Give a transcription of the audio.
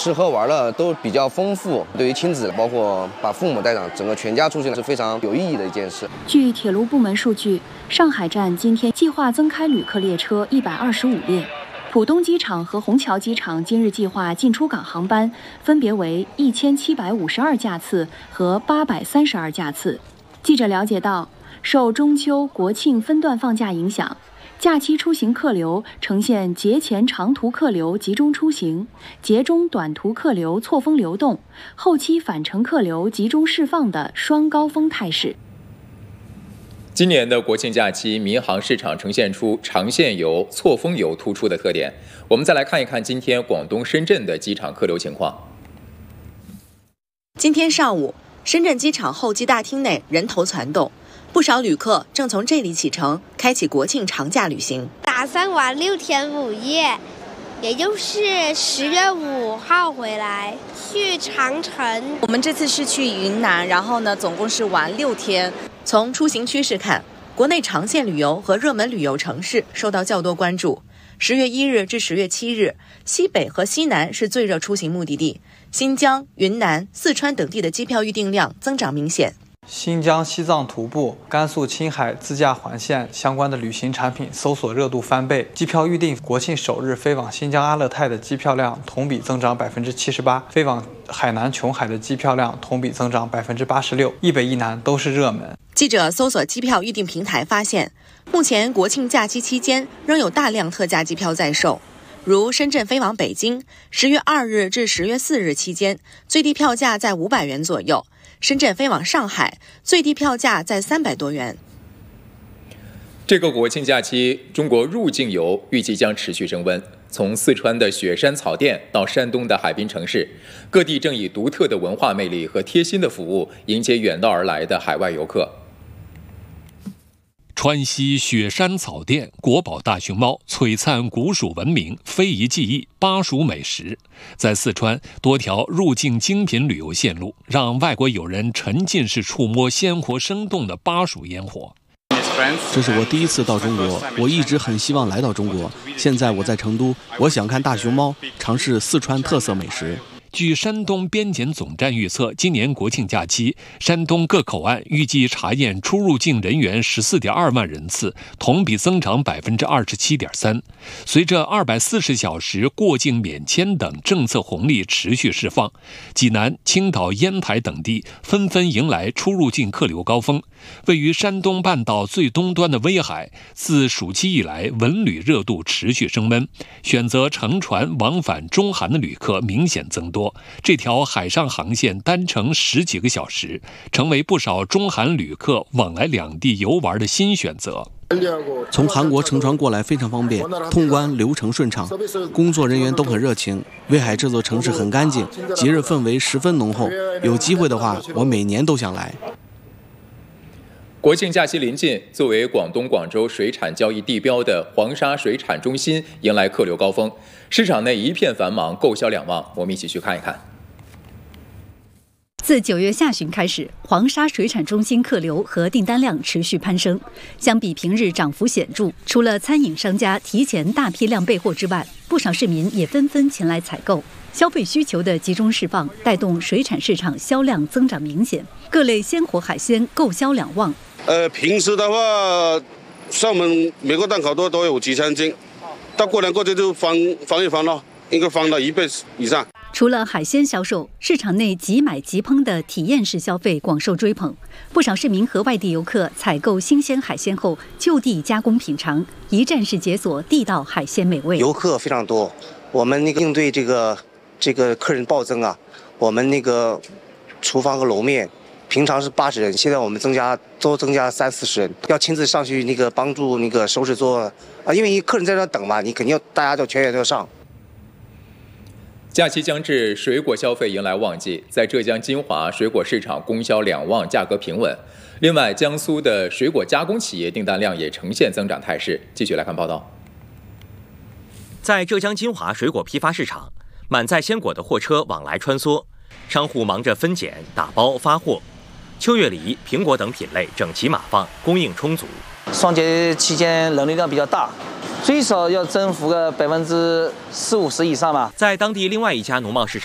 吃喝玩乐都比较丰富，对于亲子包括把父母带上，整个全家出行是非常有意义的一件事。 据铁路部门数据，上海站今天计划增开旅客列车125列。浦东机场和虹桥机场今日计划进出港航班分别为1752架次和832架次。记者了解到，受中秋、国庆分段放假影响，假期出行客流呈现节前长途客流集中出行、节中短途客流错峰流动、后期返程客流集中释放的双高峰态势。 今年的国庆假期，民航市场呈现出长线游、错峰游突出的特点。我们再来看一看今天广东深圳的机场客流情况。 今天上午，深圳机场候机大厅内人头攒动，不少旅客正从这里启程，开启国庆长假旅行。 打算玩6天5夜，也就是10月5号回来，去长城。 我们这次是去云南，然后呢，总共是玩6天。从出行趋势看，国内长线旅游和热门旅游城市受到较多关注。10月1日至10月7日，西北和西南是最热出行目的地，新疆、云南、四川等地的机票预订量增长明显。 新疆、西藏徒步、甘肃、青海自驾环线相关的旅行产品搜索热度翻倍，机票预订国庆首日飞往新疆阿勒泰的机票量同比增长78%，飞往海南琼海的机票量同比增长86%，一北一南都是热门。 记者搜索机票预订平台发现，目前国庆假期期间仍有大量特价机票在售。如深圳飞往北京，10月2日至10月4日期间，最低票价在500元左右；深圳飞往上海，最低票价在300多元。 这个国庆假期，中国入境游预计将持续升温。从四川的雪山草甸到山东的海滨城市，各地正以独特的文化魅力和贴心的服务迎接远道而来的海外游客。 川西雪山草甸、国宝大熊猫、璀璨古蜀文明、非遗技艺、巴蜀美食，在四川多条入境精品旅游线路，让外国友人沉浸式触摸鲜活生动的巴蜀烟火。 这是我第一次到中国，我一直很希望来到中国。现在我在成都，我想看大熊猫，尝试四川特色美食。 据山东边检总站预测，今年国庆假期，山东各口岸预计查验出入境人员14.2万人次，同比增长27.3%。随着240小时过境免签等政策红利持续释放，济南、青岛、烟台等地纷纷迎来出入境客流高峰。位于山东半岛最东端的威海，自暑期以来文旅热度持续升温，选择乘船往返中韩的旅客明显增多。这条海上航线单程10几个小时，成为不少中韩旅客往来两地游玩的新选择。 从韩国乘船过来非常方便，通关流程顺畅，工作人员都很热情。威海这座城市很干净，节日氛围十分浓厚。有机会的话，我每年都想来。 国庆假期临近，作为广东广州水产交易地标的黄沙水产中心迎来客流高峰，市场内一片繁忙，购销两旺。我们一起去看一看。 自9月下旬开始，黄沙水产中心客流和订单量持续攀升，相比平日涨幅显著。除了餐饮商家提前大批量备货之外，不少市民也纷纷前来采购。消费需求的集中释放，带动水产市场销量增长明显，各类鲜活海鲜购销两旺。 平时的话，像我们每个档口都有几千斤，到过年过节就翻一翻了，应该翻到1倍以上。 除了海鲜销售，市场内即买即烹的体验式消费广受追捧，不少市民和外地游客采购新鲜海鲜后就地加工品尝，一站式解锁地道海鲜美味。 游客非常多，我们应对这个客人暴增啊，我们厨房和楼面平常是80人，现在我们增加30-40人，要亲自上去帮助收拾桌啊，因为客人在那等嘛，你肯定大家就全员都要上。 假期将至，水果消费迎来旺季，在浙江金华水果市场供销两旺，价格平稳。另外，江苏的水果加工企业订单量也呈现增长态势。继续来看报道。 在浙江金华水果批发市场，满载鲜果的货车往来穿梭，商户忙着分拣、打包、发货。秋月梨、苹果等品类整齐码放，供应充足。 双节期间人流量比较大，最少要增幅个40%-50%以上吧。 在当地另外一家农贸市场，